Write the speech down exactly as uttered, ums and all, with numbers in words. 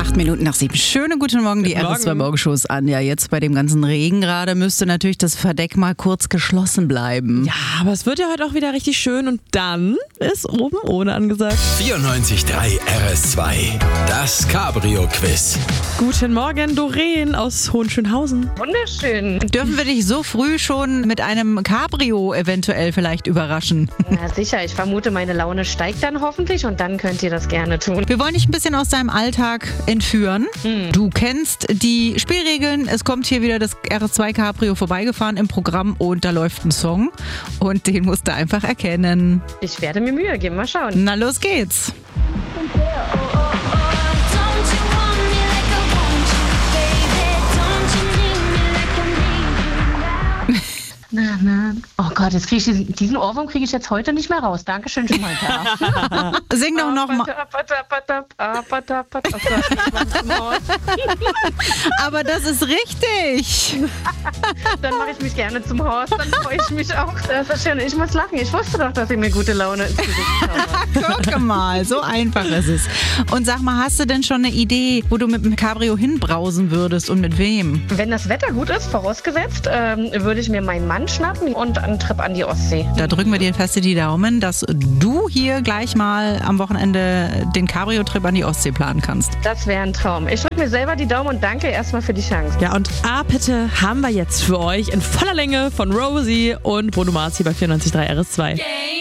Acht Minuten nach sieben. Schönen guten Morgen, die Guten R S zwei Morgen. Morgenshows an. Ja, jetzt bei dem ganzen Regen gerade müsste natürlich das Verdeck mal kurz geschlossen bleiben. Ja, aber es wird ja heute auch wieder richtig schön und dann ist oben ohne angesagt. vierundneunzig Komma drei R S zwei. Das Cabrio-Quiz. Guten Morgen, Doreen aus Hohenschönhausen. Wunderschön. Dürfen wir dich so früh schon mit einem Cabrio eventuell vielleicht überraschen? Na sicher, ich vermute, meine Laune steigt dann hoffentlich und dann könnt ihr das gerne tun. Wir wollen dich ein bisschen aus deinem Alltag entführen. Du kennst die Spielregeln. Es kommt hier wieder das R S zwei Cabrio vorbeigefahren im Programm und da läuft ein Song und den musst du einfach erkennen. Ich werde mir Mühe geben, mal schauen. Na, los geht's. Na, na. Oh Gott, jetzt kriege ich diesen, diesen Ohrwurm kriege ich jetzt heute nicht mehr raus. Dankeschön schon mal dafür. Sing doch noch mal. Aber das ist richtig. Dann mache ich mich gerne zum Horst, dann freue ich mich auch. Das ist schön. Ich muss lachen. Ich wusste doch, dass ihr mir gute Laune ins Gesicht zaubert. Guck mal, so einfach ist es. Und sag mal, hast du denn schon eine Idee, wo du mit dem Cabrio hinbrausen würdest und mit wem? Wenn das Wetter gut ist, vorausgesetzt, ähm, würde ich mir meinen Mann schnappen und einen Trip an die Ostsee. Da drücken wir dir fest die Daumen, dass du hier gleich mal am Wochenende den Cabrio-Trip an die Ostsee planen kannst. Das wäre ein Traum. Ich drücke mir selber die Daumen und danke erstmal für die Chance. Ja, und A-Pitte haben wir jetzt für euch in voller Länge von Rosie und Bruno Mars hier bei vierundneunzig Komma drei R S zwei.